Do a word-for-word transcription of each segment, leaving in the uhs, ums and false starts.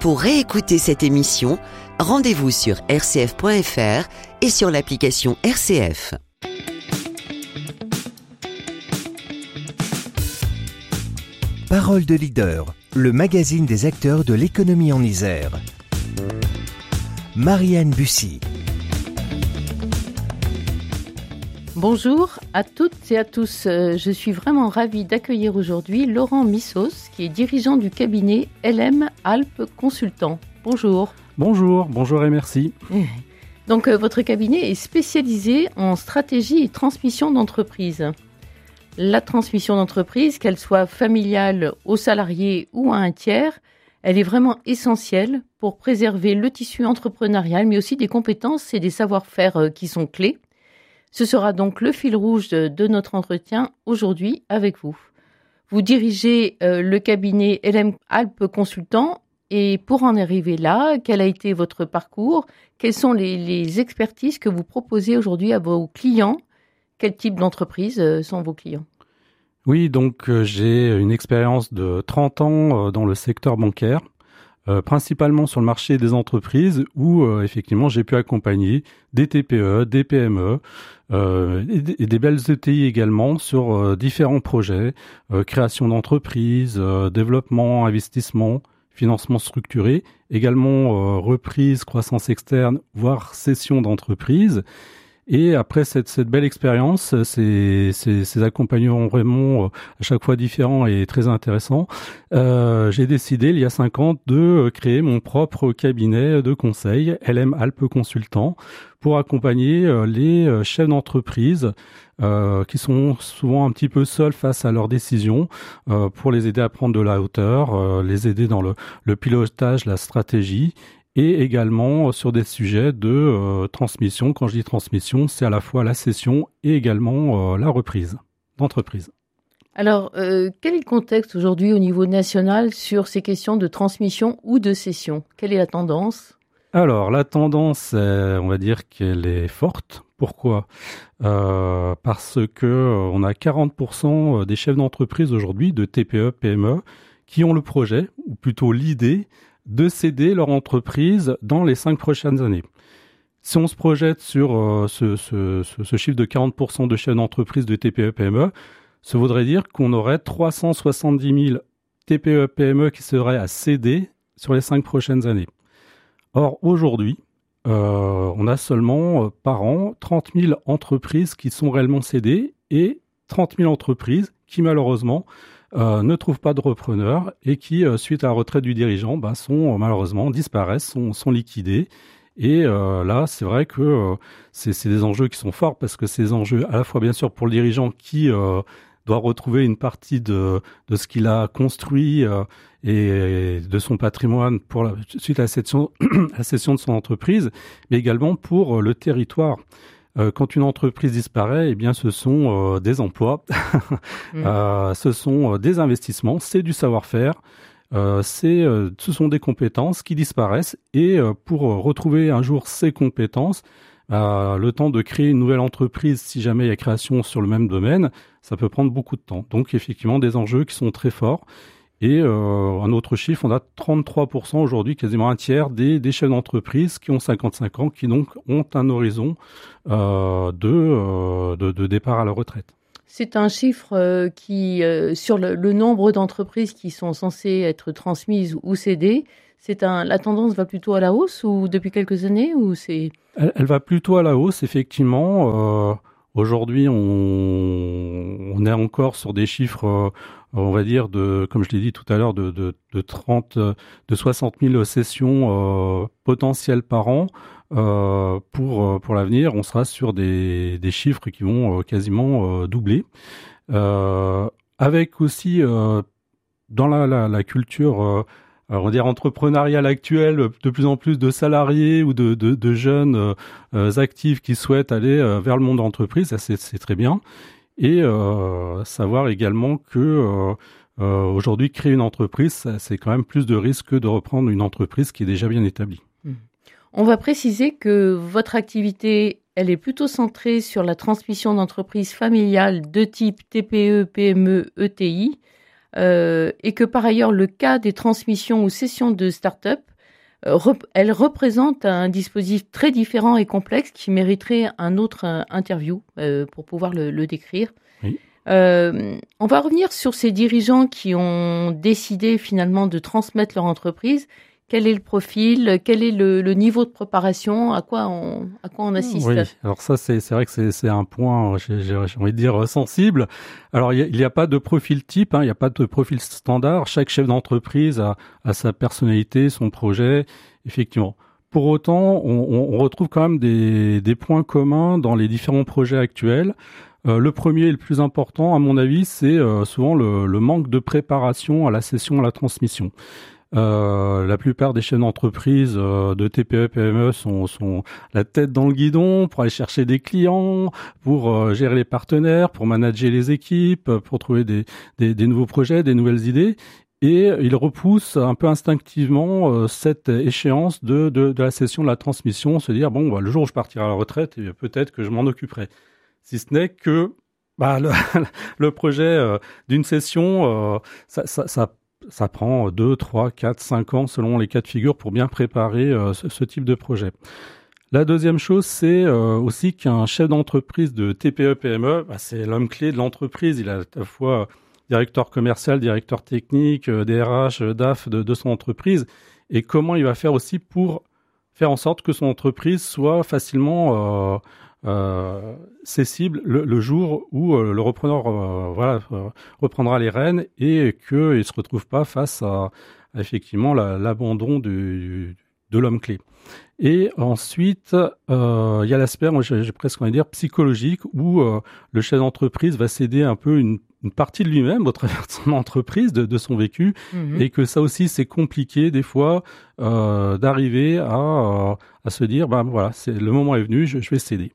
Pour réécouter cette émission, rendez-vous sur r c f point f r et sur l'application R C F. Parole de leader, le magazine des acteurs de l'économie en Isère. Marianne Bussy. Bonjour à toutes et à tous. Je suis vraiment ravie d'accueillir aujourd'hui Laurent Missos, qui est dirigeant du cabinet L M Alpes Consultants. Bonjour. Bonjour, bonjour et merci. Donc, votre cabinet est spécialisé en stratégie et transmission d'entreprise. La transmission d'entreprise, qu'elle soit familiale aux salariés ou à un tiers, elle est vraiment essentielle pour préserver le tissu entrepreneurial, mais aussi des compétences et des savoir-faire qui sont clés. Ce sera donc le fil rouge de, de notre entretien aujourd'hui avec vous. Vous dirigez euh, le cabinet L M Alpes Consultants et pour en arriver là, quel a été votre parcours? Quelles sont les, les expertises que vous proposez aujourd'hui à vos clients? Quel type d'entreprise euh, sont vos clients? Oui, donc euh, j'ai une expérience de trente ans euh, dans le secteur bancaire, euh, principalement sur le marché des entreprises où euh, effectivement j'ai pu accompagner des T P E, des P M E euh, et, des, et des belles E T I également sur euh, différents projets, euh, création d'entreprises, euh, développement, investissement, financement structuré, également euh, reprise, croissance externe, voire cession d'entreprise. Et après cette, cette belle expérience, ces, ces, ces accompagnements vraiment à chaque fois différents et très intéressants, euh, j'ai décidé il y a cinq ans de créer mon propre cabinet de conseil, L M Alpes Consultants, pour accompagner les chefs d'entreprise euh, qui sont souvent un petit peu seuls face à leurs décisions, euh, pour les aider à prendre de la hauteur, euh, les aider dans le, le pilotage, la stratégie, et également sur des sujets de euh, transmission. Quand je dis transmission, c'est à la fois la cession et également euh, la reprise d'entreprise. Alors, euh, quel est le contexte aujourd'hui au niveau national sur ces questions de transmission ou de cession? Quelle est la tendance? Alors, la tendance, euh, on va dire qu'elle est forte. Pourquoi ? euh, Parce que euh, on a quarante pour cent des chefs d'entreprise aujourd'hui, de T P E, P M E, qui ont le projet, ou plutôt l'idée, de céder leur entreprise dans les cinq prochaines années. Si on se projette sur euh, ce, ce, ce, ce chiffre de quarante pour cent de chefs d'entreprise de T P E P M E, ça voudrait dire qu'on aurait trois cent soixante-dix mille T P E P M E qui seraient à céder sur les cinq prochaines années. Or, aujourd'hui, euh, on a seulement euh, par an trente mille entreprises qui sont réellement cédées et trente mille entreprises qui, malheureusement, Euh, ne trouvent pas de repreneurs et qui, euh, suite à la retraite du dirigeant, bah, sont euh, malheureusement disparaissent, sont, sont liquidés. Et euh, là, c'est vrai que euh, c'est, c'est des enjeux qui sont forts parce que c'est des enjeux à la fois bien sûr pour le dirigeant qui euh, doit retrouver une partie de, de ce qu'il a construit euh, et de son patrimoine pour la, suite à la cession, à la cession de son entreprise, mais également pour euh, le territoire. Euh, quand une entreprise disparaît, eh bien, ce sont euh, des emplois, mmh. euh, ce sont euh, des investissements, c'est du savoir-faire, euh, c'est, euh, ce sont des compétences qui disparaissent. Et euh, pour retrouver un jour ces compétences, euh, le temps de créer une nouvelle entreprise, si jamais il y a création sur le même domaine, ça peut prendre beaucoup de temps. Donc, effectivement, des enjeux qui sont très forts. Et euh, un autre chiffre, on a trente-trois pour cent aujourd'hui, quasiment un tiers des, des chefs d'entreprise qui ont cinquante-cinq ans, qui donc ont un horizon euh, de, euh, de, de départ à la retraite. C'est un chiffre euh, qui, euh, sur le, le nombre d'entreprises qui sont censées être transmises ou cédées, c'est un, la tendance va plutôt à la hausse ou depuis quelques années ou c'est... Elle, elle va plutôt à la hausse, effectivement. Euh, aujourd'hui, on, on est encore sur des chiffres... Euh, on va dire de, comme je l'ai dit tout à l'heure, de, de, de trente, de soixante mille sessions euh, potentielles par an. Euh, pour pour l'avenir, on sera sur des des chiffres qui vont euh, quasiment euh, doubler. Euh, avec aussi euh, dans la la, la culture, euh, on va dire entrepreneuriale actuelle, de plus en plus de salariés ou de de, de jeunes euh, actifs qui souhaitent aller euh, vers le monde de l'entreprise. Ça c'est c'est très bien. Et euh, savoir également que euh, euh, aujourd'hui, créer une entreprise, ça, c'est quand même plus de risque que de reprendre une entreprise qui est déjà bien établie. On va préciser que votre activité, elle est plutôt centrée sur la transmission d'entreprises familiales de type T P E, P M E, E T I, euh, et que par ailleurs, le cas des transmissions ou cessions de start-up rep- elle représente un dispositif très différent et complexe qui mériterait un autre euh, interview euh, pour pouvoir le, le décrire. Oui. Euh, on va revenir sur ces dirigeants qui ont décidé finalement de transmettre leur entreprise. Quel est le profil? Quel est le, le niveau de préparation? À quoi on, à quoi on assiste? Oui, alors ça, c'est, c'est vrai que c'est, c'est un point, j'ai, j'ai, j'ai envie de dire, sensible. Alors, il n'y a, a pas de profil type, hein, il n'y a pas de profil standard. Chaque chef d'entreprise a, a sa personnalité, son projet, effectivement. Pour autant, on, on retrouve quand même des, des points communs dans les différents projets actuels. Euh, le premier et le plus important, à mon avis, c'est euh, souvent le, le manque de préparation à la cession, à la transmission. Euh, la plupart des chefs d'entreprise euh, de T P E, P M E sont, sont la tête dans le guidon pour aller chercher des clients, pour euh, gérer les partenaires, pour manager les équipes, pour trouver des, des, des nouveaux projets, des nouvelles idées. Et ils repoussent un peu instinctivement euh, cette échéance de, de, de la cession, de la transmission, se dire, bon, bah, le jour où je partirai à la retraite, eh peut-être que je m'en occuperai. Si ce n'est que bah, le, le projet euh, d'une cession, euh, ça, ça, ça Ça prend deux, trois, quatre, cinq ans selon les cas de figure pour bien préparer euh, ce, ce type de projet. La deuxième chose, c'est euh, aussi qu'un chef d'entreprise de T P E P M E, bah, c'est l'homme clé de l'entreprise. Il a à la fois directeur commercial, directeur technique, euh, D R H, D A F de, de son entreprise. Et comment il va faire aussi pour faire en sorte que son entreprise soit facilement... Euh, Euh, cessible le, le jour où euh, le repreneur euh, voilà, euh, reprendra les rênes et qu'il ne se retrouve pas face à, à effectivement la, l'abandon du, de l'homme clé. Et ensuite, euh, il y a l'aspect, moi j'ai, j'ai presque envie de dire, psychologique, où euh, le chef d'entreprise va céder un peu une, une partie de lui-même au travers de son entreprise, de, de son vécu, mmh. et que ça aussi c'est compliqué des fois euh, d'arriver à, à se dire, ben voilà, c'est, le moment est venu, je, je vais céder.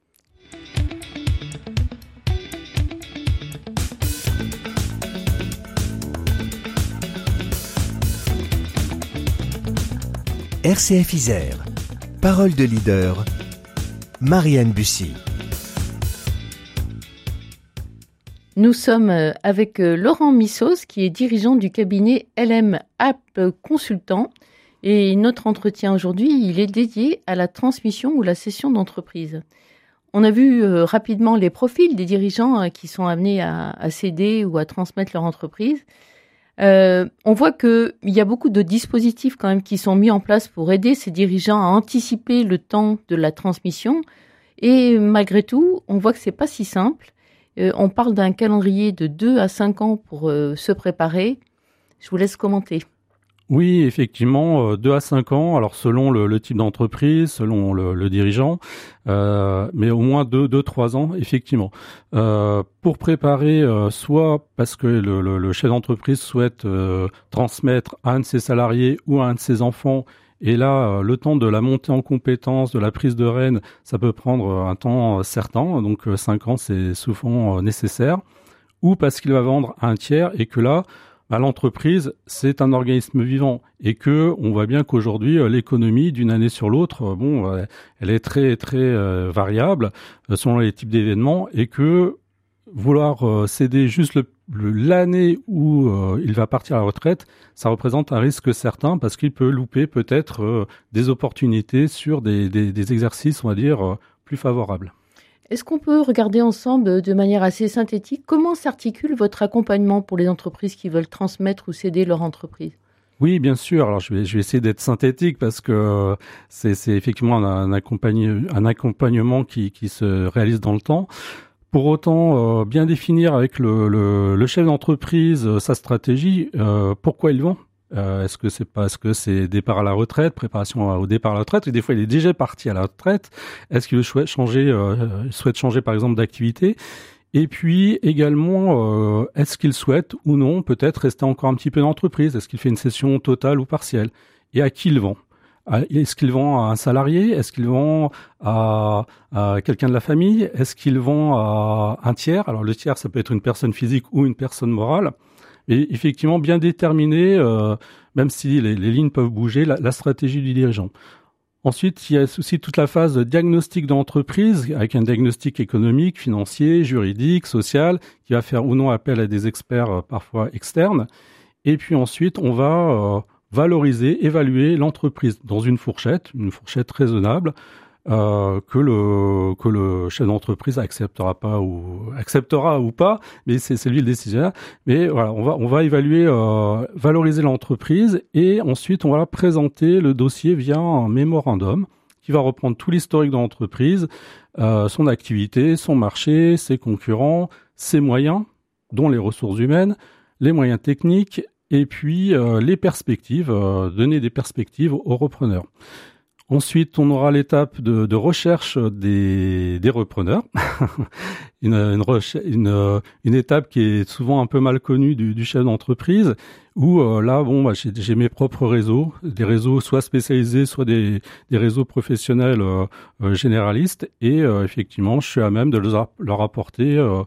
R C F Isère, Parole de leader, Marianne Bussy. Nous sommes avec Laurent Missos, qui est dirigeant du cabinet L M App Consultant. Et notre entretien aujourd'hui, il est dédié à la transmission ou la cession d'entreprise. On a vu euh, rapidement les profils des dirigeants euh, qui sont amenés à, à céder ou à transmettre leur entreprise. Euh, on voit qu'il y a beaucoup de dispositifs quand même qui sont mis en place pour aider ces dirigeants à anticiper le temps de la transmission. Et malgré tout, on voit que c'est pas si simple. Euh, on parle d'un calendrier de deux à cinq ans pour euh, se préparer. Je vous laisse commenter. Oui, effectivement, deux à cinq ans, alors selon le, le type d'entreprise, selon le, le dirigeant, euh, mais au moins deux, deux, trois ans, effectivement. Euh, pour préparer, euh, soit parce que le, le, le chef d'entreprise souhaite euh, transmettre à un de ses salariés ou à un de ses enfants, et là, euh, le temps de la montée en compétence, de la prise de rêne, ça peut prendre un temps certain, donc euh, cinq ans, c'est souvent euh, nécessaire, ou parce qu'il va vendre à un tiers et que là, à l'entreprise, c'est un organisme vivant et que on voit bien qu'aujourd'hui l'économie d'une année sur l'autre, bon, elle est très très euh, variable selon les types d'événements et que vouloir euh, céder juste le, le, l'année où euh, il va partir à la retraite, ça représente un risque certain parce qu'il peut louper peut-être euh, des opportunités sur des, des, des exercices, on va dire, euh, plus favorables. Est-ce qu'on peut regarder ensemble de manière assez synthétique comment s'articule votre accompagnement pour les entreprises qui veulent transmettre ou céder leur entreprise ? Oui, bien sûr. Alors, je vais, je vais essayer d'être synthétique parce que c'est, c'est effectivement un, un, accompagne, un accompagnement qui, qui se réalise dans le temps. Pour autant, euh, bien définir avec le, le, le chef d'entreprise euh, sa stratégie, euh, pourquoi il vend. Euh, est-ce que c'est parce que c'est départ à la retraite, préparation au départ à la retraite, et des fois il est déjà parti à la retraite. Est-ce qu'il souhaite changer, euh, il souhaite changer par exemple d'activité? Et puis également, euh, est-ce qu'il souhaite ou non peut-être rester encore un petit peu dans l'entreprise? Est-ce qu'il fait une cession totale ou partielle? Et à qui il vend? Est-ce qu'il vend à un salarié? Est-ce qu'il vend à, à quelqu'un de la famille? Est-ce qu'il vend à un tiers? Alors le tiers, ça peut être une personne physique ou une personne morale. Et effectivement, bien déterminer, euh, même si les, les lignes peuvent bouger, la, la stratégie du dirigeant. Ensuite, il y a aussi toute la phase de diagnostic d'entreprise, avec un diagnostic économique, financier, juridique, social, qui va faire ou non appel à des experts euh, parfois externes. Et puis ensuite, on va euh, valoriser, évaluer l'entreprise dans une fourchette, une fourchette raisonnable, euh, que le que le chef d'entreprise acceptera pas ou acceptera ou pas, mais c'est c'est lui le décisionnaire. Mais voilà, on va on va évaluer, euh, valoriser l'entreprise et ensuite on va présenter le dossier via un mémorandum qui va reprendre tout l'historique de l'entreprise, euh, son activité, son marché, ses concurrents, ses moyens, dont les ressources humaines, les moyens techniques et puis euh, les perspectives, euh, donner des perspectives aux repreneurs. Ensuite, on aura l'étape de, de recherche des, des repreneurs, une, une, reche- une, une étape qui est souvent un peu mal connue du, du chef d'entreprise, où euh, là, bon, bah, j'ai, j'ai mes propres réseaux, des réseaux soit spécialisés, soit des, des réseaux professionnels euh, euh, généralistes, et euh, effectivement, je suis à même de leur, leur apporter euh,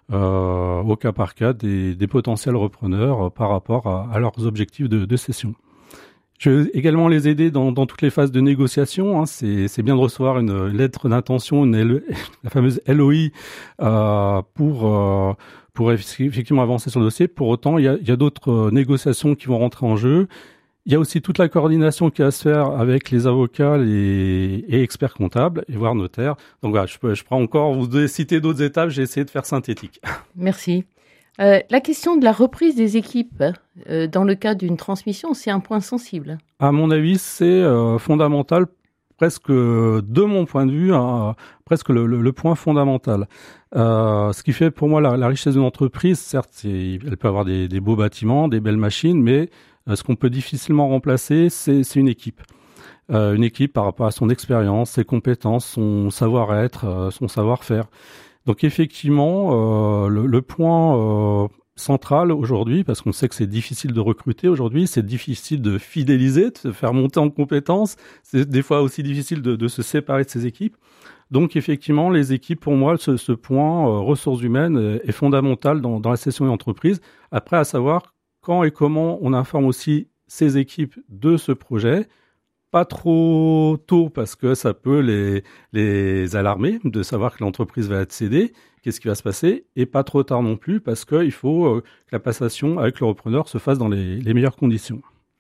euh, au cas par cas des, des potentiels repreneurs euh, par rapport à, à leurs objectifs de, de cession. Je vais également les aider dans, dans toutes les phases de négociation. Hein. C'est, c'est bien de recevoir une, une lettre d'intention, une L, la fameuse L O I, euh, pour euh, pour effectivement avancer sur le dossier. Pour autant, il y a, il y a d'autres négociations qui vont rentrer en jeu. Il y a aussi toute la coordination qui va se faire avec les avocats les, et experts comptables, et voire notaires. Donc voilà, je peux, je pourrais encore vous citer d'autres étapes. J'ai essayé de faire synthétique. Merci. Euh, la question de la reprise des équipes euh, dans le cas d'une transmission, c'est un point sensible. À mon avis, c'est euh, fondamental, presque de mon point de vue, hein, presque le, le, le point fondamental. Euh, ce qui fait pour moi la, la richesse d'une entreprise, certes, c'est, elle peut avoir des, des beaux bâtiments, des belles machines, mais euh, ce qu'on peut difficilement remplacer, c'est, c'est une équipe. Euh, une équipe par rapport à son expérience, ses compétences, son savoir-être, euh, son savoir-faire. Donc effectivement, euh, le, le point euh, central aujourd'hui, parce qu'on sait que c'est difficile de recruter aujourd'hui, c'est difficile de fidéliser, de se faire monter en compétences, c'est des fois aussi difficile de, de se séparer de ses équipes. Donc effectivement, les équipes, pour moi, ce, ce point euh, ressources humaines est fondamental dans, dans la cession d'entreprise. Après, à savoir quand et comment on informe aussi ces équipes de ce projet. Pas trop tôt parce que ça peut les, les alarmer de savoir que l'entreprise va être cédée, qu'est-ce qui va se passer, et pas trop tard non plus parce qu'il faut euh, que la passation avec le repreneur se fasse dans les, les meilleures conditions.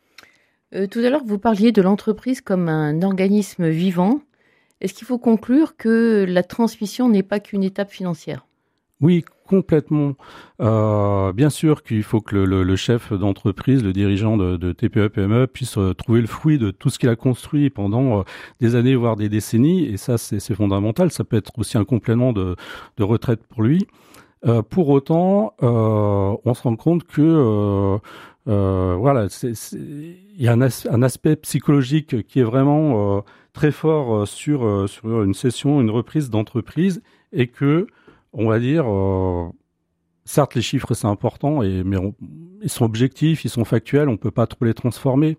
Euh, tout à l'heure, vous parliez de l'entreprise comme un organisme vivant. Est-ce qu'il faut conclure que la transmission n'est pas qu'une étape financière ? Oui, complètement. Euh, bien sûr qu'il faut que le, le, le chef d'entreprise, le dirigeant de, de T P E P M E puisse euh, trouver le fruit de tout ce qu'il a construit pendant euh, des années, voire des décennies. Et ça, c'est, c'est fondamental. Ça peut être aussi un complément de, de retraite pour lui. Euh, pour autant, euh, on se rend compte que euh, euh, voilà, c'est, c'est, il y a un, as, un aspect psychologique qui est vraiment euh, très fort sur, euh, sur une cession, une reprise d'entreprise, et que on va dire, euh, certes les chiffres c'est important, et, mais on, ils sont objectifs, ils sont factuels, on peut pas trop les transformer.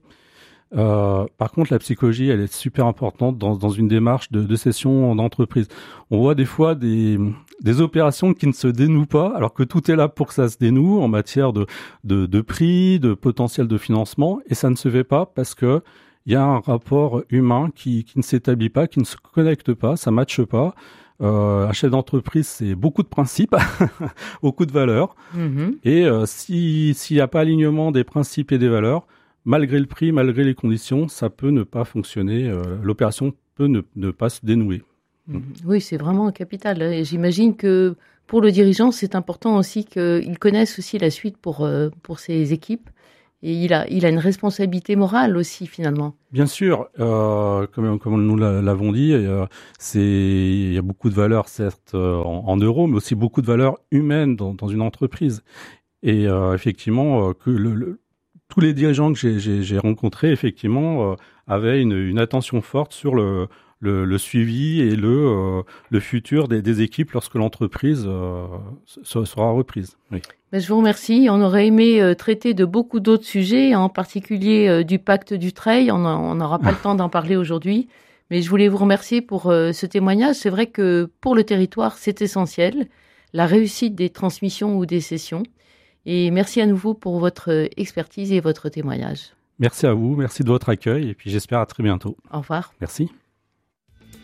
Euh, par contre, la psychologie, elle est super importante dans, dans une démarche de, de cession d'entreprise. On voit des fois des, des opérations qui ne se dénouent pas, alors que tout est là pour que ça se dénoue en matière de, de, de prix, de potentiel de financement, et ça ne se fait pas parce que il y a un rapport humain qui, qui ne s'établit pas, qui ne se connecte pas, ça matche pas. Euh, un chef d'entreprise, c'est beaucoup de principes, beaucoup de valeurs. Mmh. Et euh, si, s'il n'y a pas alignement des principes et des valeurs, malgré le prix, malgré les conditions, ça peut ne pas fonctionner. Euh, l'opération peut ne, ne pas se dénouer. Mmh. Oui, c'est vraiment capital. Et j'imagine que pour le dirigeant, c'est important aussi qu'il connaisse aussi la suite pour, euh, pour ses équipes. Et il a, il a une responsabilité morale aussi, finalement. Bien sûr, euh, comme, comme nous l'avons dit, euh, c'est, il y a beaucoup de valeurs, certes, euh, en, en euros, mais aussi beaucoup de valeurs humaines dans, dans une entreprise. Et euh, effectivement, euh, que le, le, tous les dirigeants que j'ai, j'ai, j'ai rencontrés, effectivement, euh, avaient une, une attention forte sur le, le, le suivi et le, euh, le futur des, des équipes lorsque l'entreprise euh, sera reprise. Oui. Ben, je vous remercie. On aurait aimé euh, traiter de beaucoup d'autres sujets, en particulier euh, du pacte Dutreil. On n'aura pas le temps d'en parler aujourd'hui. Mais je voulais vous remercier pour euh, ce témoignage. C'est vrai que pour le territoire, c'est essentiel, la réussite des transmissions ou des cessions. Et merci à nouveau pour votre expertise et votre témoignage. Merci à vous, merci de votre accueil et puis j'espère à très bientôt. Au revoir. Merci.